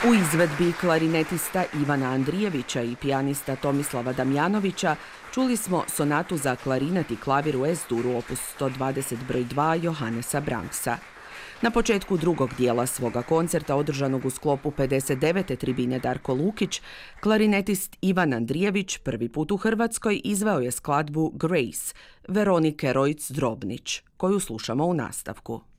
U izvedbi klarinetista Ivana Andrijevića i pijanista Tomislava Damjanovića čuli smo sonatu za klarinet i klavir u S-duru opus 120 broj 2 Johannesa Brahmsa. Na početku drugog dijela svoga koncerta, održanog u sklopu 59. tribine Darko Lukić, klarinetist Ivan Andrijević prvi put u Hrvatskoj izveo je skladbu Grace Veronike Rojc-Drobnić, koju slušamo u nastavku.